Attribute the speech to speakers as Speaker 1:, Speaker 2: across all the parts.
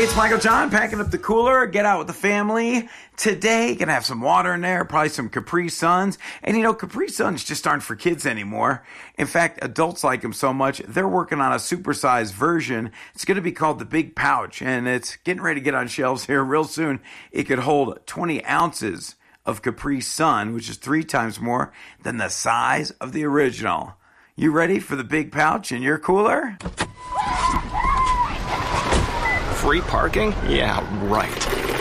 Speaker 1: Hey, it's Michael John, packing up the cooler, get out with the family. Today, gonna have some water in there, probably some Capri Suns. And Capri Suns just aren't for kids anymore. In fact, adults like them so much, they're working on a supersized version. It's gonna be called the Big Pouch, and it's getting ready to get on shelves here real soon. It could hold 20 ounces of Capri Sun, which is 3 times more than the size of the original. You ready for the Big Pouch in your cooler?
Speaker 2: Free parking? Yeah, right.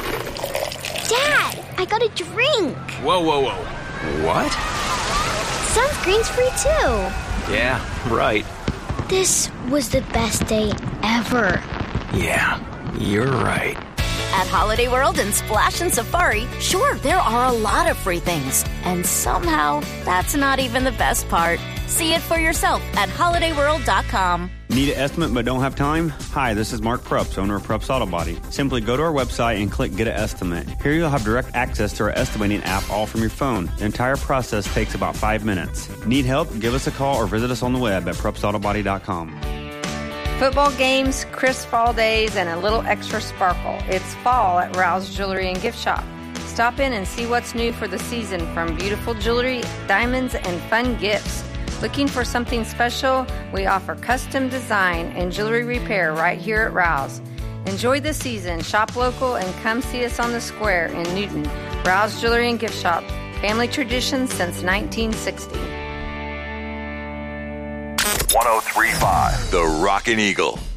Speaker 3: Dad, I got a drink.
Speaker 2: Whoa. What?
Speaker 3: Sunscreen's free too.
Speaker 2: Yeah, right.
Speaker 3: This was the best day ever.
Speaker 2: Yeah, you're right.
Speaker 4: At Holiday World and Splash and Safari, sure, there are a lot of free things. And somehow, that's not even the best part. See it for yourself at holidayworld.com.
Speaker 5: Need an estimate but don't have time? Hi, this is Mark Prups, owner of Prups Auto Body. Simply go to our website and click Get an Estimate. Here you'll have direct access to our estimating app all from your phone. The entire process takes about 5 minutes. Need help? Give us a call or visit us on the web at prupsautobody.com.
Speaker 6: Football games, crisp fall days, and a little extra sparkle. It's fall at Rouse Jewelry and Gift Shop. Stop in and see what's new for the season, from beautiful jewelry, diamonds, and fun gifts. Looking for something special? We offer custom design and jewelry repair right here at Rouse. Enjoy the season, shop local, and come see us on the square in Newton. Rouse Jewelry and Gift Shop. Family tradition since 1960.
Speaker 7: 103.5 The Rockin' Eagle.